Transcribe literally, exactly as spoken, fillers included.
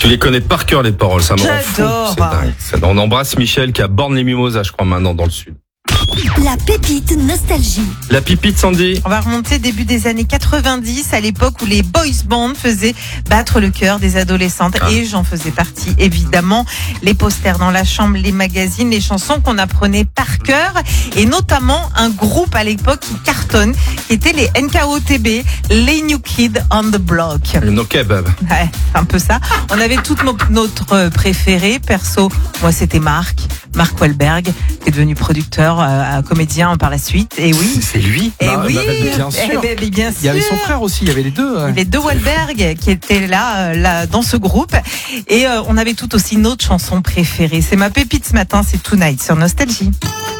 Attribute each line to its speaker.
Speaker 1: Tu les connais par cœur, les paroles, ça me rend fou.
Speaker 2: J'adore.
Speaker 1: C'est dingue. On embrasse Michel qui a Borne-les-Mimosas, je crois, maintenant, dans le sud.
Speaker 3: La pépite nostalgie.
Speaker 1: La pipite, Sandy.
Speaker 2: On va remonter début des années quatre-vingt-dix, à l'époque où les boys bands faisaient battre le cœur des adolescentes.
Speaker 1: Ah.
Speaker 2: Et j'en faisais partie, évidemment. Les posters dans la chambre, les magazines, les chansons qu'on apprenait par cœur. Et notamment un groupe à l'époque qui cartonne, qui était les N K O T B, les New Kids on the Block.
Speaker 1: No kebab.
Speaker 2: Ouais, c'est un peu ça. On avait toutes nos, notre préféré. Perso, moi c'était Marc, Marc Wahlberg, qui est devenu producteur, euh, comédien par la suite. Et oui.
Speaker 4: C'est lui.
Speaker 2: Et
Speaker 4: Bah,
Speaker 2: oui.
Speaker 4: bah, bah, bien sûr.
Speaker 2: Eh ben, mais bien
Speaker 4: Il y avait
Speaker 2: sûr.
Speaker 4: son frère aussi, il y avait les deux.
Speaker 2: Les deux Wahlberg qui étaient là, euh, là dans ce groupe. Et euh, on avait toutes aussi notre chanson préférée. C'est ma pépite ce matin, c'est Tonight sur Nostalgie.